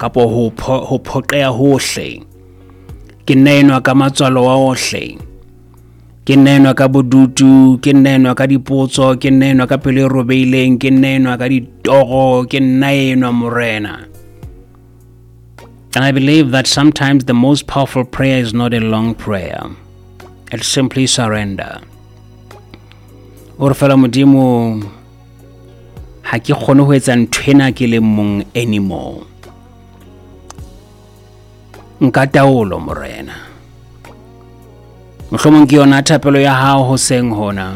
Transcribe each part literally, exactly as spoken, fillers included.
kapo ho ho phoqeha hohle. Ke nenwa ka matswalo wa ohle. Ke nenwa ka bodutu, ke nenwa ka dipotso, ke nenwa ka pele robeileng, ke nenwa ka ditoro, ke nenwa morena. And I believe that sometimes the most powerful prayer is not a long prayer. It's simply surrender. Ore fela modimo ha ke kgone ho etsa nthwena ke le mong anymore. Nka taolo morena. Mohlomong ke yona thapelo ya hao hoseng hona.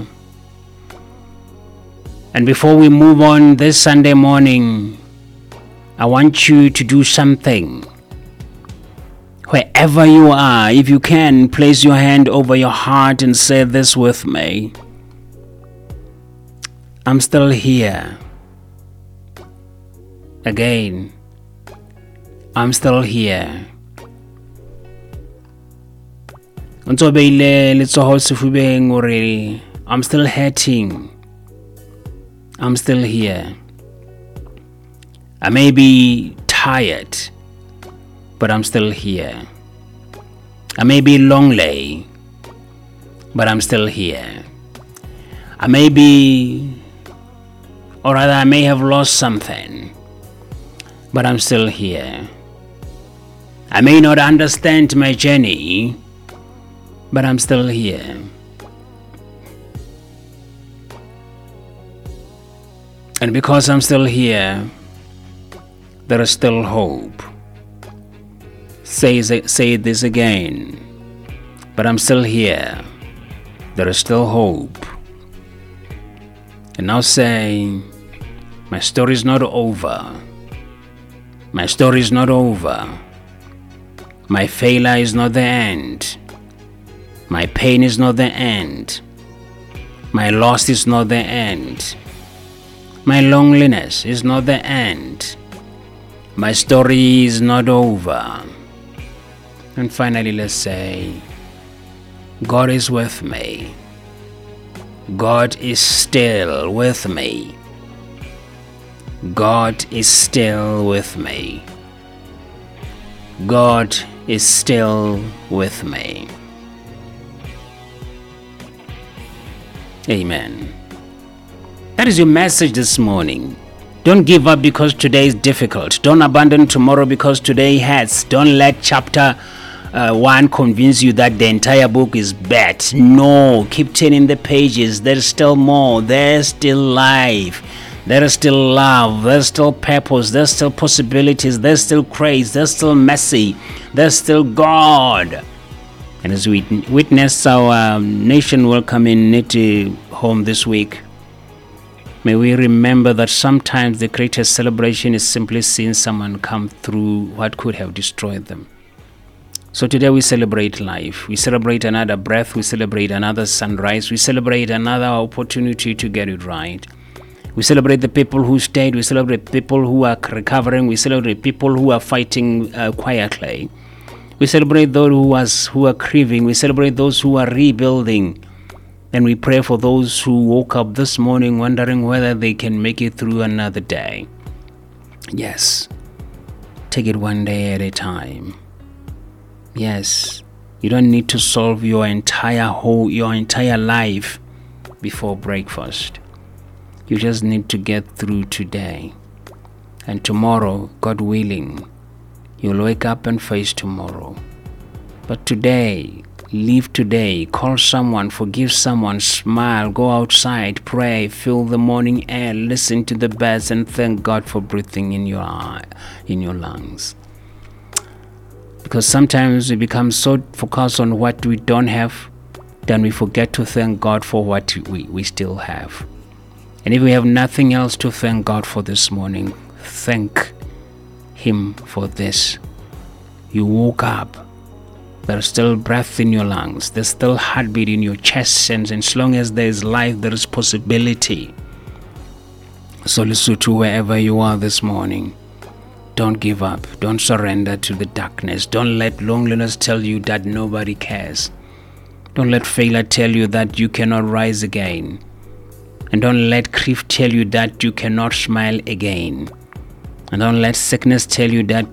And before we move on this Sunday morning, I want you to do something. Wherever you are, if you can, place your hand over your heart and say this with me. I'm still here. Again, I'm still here. Ntso beile letsoho sefubeng ore I'm still hurting. I'm still here. I may be tired, but I'm still here. I may be lonely, but I'm still here. I may be, or rather I may have lost something, but I'm still here. I may not understand my journey, but I'm still here. And because I'm still here, there is still hope. Say, say this again. But I'm still here. There is still hope. And now say, my story is not over. My story is not over. My failure is not the end. My pain is not the end. My loss is not the end. My loneliness is not the end. My story is not over. And finally, let's say, God is with me. God is still with me. God is still with me. God is still with me. Amen. That is your message this morning. Don't give up because today is difficult. Don't abandon tomorrow because today hurts. Don't let chapter uh, one convince you that the entire book is bad. No, keep turning the pages. There's still more. There's still life. There is still love. There's still purpose. There's still possibilities. There's still grace. There's still mercy. There's still God. And as we witness our um, nation welcoming Niti home this week, may we remember that sometimes the greatest celebration is simply seeing someone come through what could have destroyed them. So today we celebrate life. We celebrate another breath. We celebrate another sunrise. We celebrate another opportunity to get it right. We celebrate the people who stayed. We celebrate people who are recovering. We celebrate people who are fighting uh, quietly. We celebrate those who, was, who are grieving. We celebrate those who are rebuilding. And we pray for those who woke up this morning wondering whether they can make it through another day. Yes, take it one day at a time. Yes, you don't need to solve your entire whole, your entire life before breakfast. You just need to get through today. And tomorrow, God willing, you'll wake up and face tomorrow. But today, live today, call someone, forgive someone, smile, go outside, pray, feel the morning air, listen to the birds, and thank God for breathing in your eye, in your lungs. Because sometimes we become so focused on what we don't have, then we forget to thank God for what we, we still have. And if we have nothing else to thank God for this morning, thank Him for this. You woke up. There's still breath in your lungs. There's still heartbeat in your chest. And as long as there is life, there is possibility. So listen to wherever you are this morning. Don't give up. Don't surrender to the darkness. Don't let loneliness tell you that nobody cares. Don't let failure tell you that you cannot rise again. And don't let grief tell you that you cannot smile again. And don't let sickness tell you that